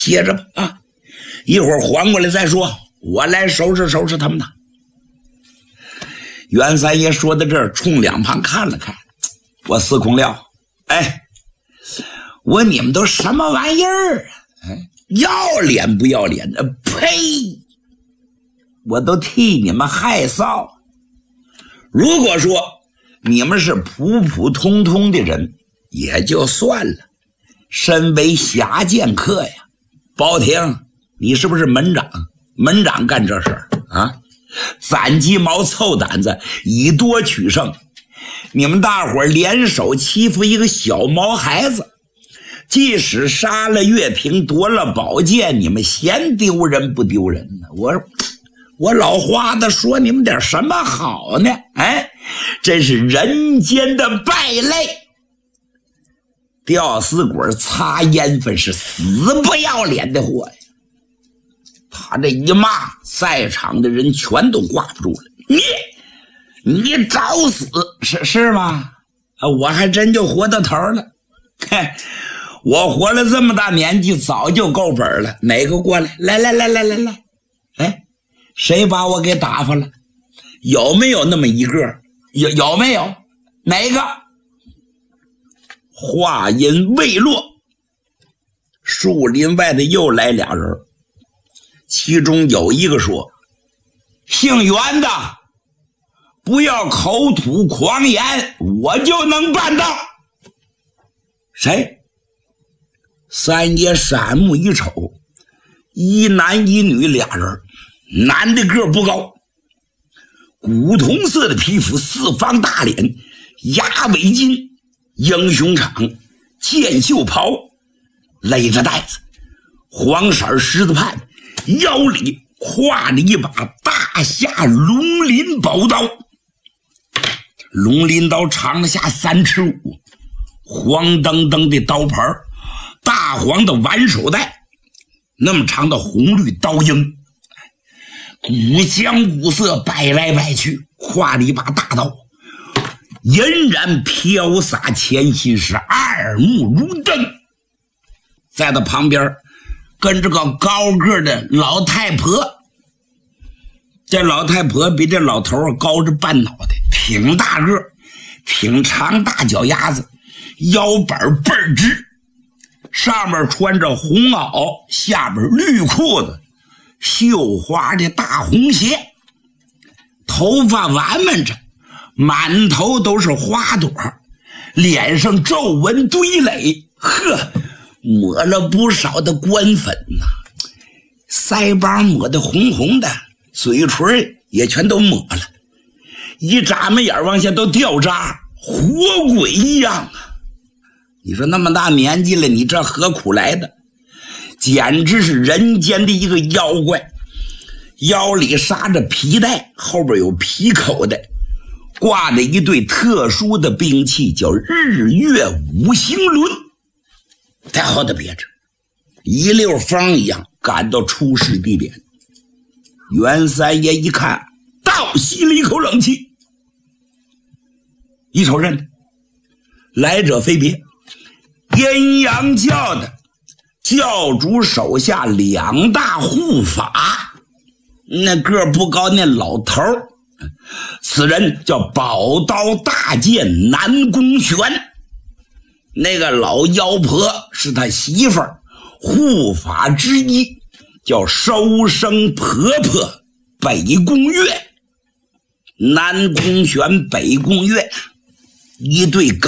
接着吧啊，一会儿缓过来再说，我来收拾收拾他们的。袁三爷说到这儿，冲两旁看了看，我司空料，哎，我你们都什么玩意儿啊？要脸不要脸的？呸！我都替你们害臊。如果说你们是普普通通的人也就算了，身为侠剑客呀，包廷，你是不是门长？门长干这事儿啊？攒鸡毛凑胆子，以多取胜。你们大伙儿联手欺负一个小毛孩子，即使杀了岳平夺了宝剑，你们嫌丢人不丢人呢？我老花子说你们点什么好呢？哎，真是人间的败类。吊死鬼擦烟粉是死不要脸的货呀！他这一骂，在场的人全都挂不住了。你找死是吗？我还真就活到头了。嘿，我活了这么大年纪，早就够本了。哪个过来？来，哎，谁把我给打发了？有没有那么一个？有没有？哪个？话音未落，树林外的又来俩人，其中有一个说：“姓袁的，不要口吐狂言，我就能办到。”谁？三爷闪目一瞅，一男一女俩人，男的个不高，古铜色的皮肤，四方大脸，鸭尾巾，英雄场，箭袖袍，勒着带子，黄色狮子畔，腰里挎着一把大夏龙鳞宝刀，龙鳞刀长下3尺5，黄澄澄的刀牌，大黄的挽手带，那么长的红绿刀缨，古香古色，摆来摆去，挎着一把大刀，俨然飘洒前心，是二目如灯。在他旁边跟着个高个的老太婆，这老太婆比这老头高着半脑袋，挺大个，挺长大脚丫子，腰板倍儿直，上面穿着红袄，下边绿裤子，绣花的大红鞋，头发完满着，满头都是花朵，脸上皱纹堆垒，呵，抹了不少的官粉呐，腮帮抹得红红的，嘴唇也全都抹了，一眨巴眼往下都掉渣，活鬼一样啊！你说那么大年纪了，你这何苦来的？简直是人间的一个妖怪，腰里扎着皮带，后边有皮口袋，挂着一对特殊的兵器，叫日月五行轮，在后头别着，一溜风一样赶到出事地点。袁三爷一看，倒吸了一口冷气，一瞅认得，来者非别，阴阳教的教主手下2大护法，那个不高那老头，此人叫宝刀大剑南宫玄，那个老妖婆是他媳妇儿，护法之一叫收生婆婆北宫月，南宫玄北宫月，一对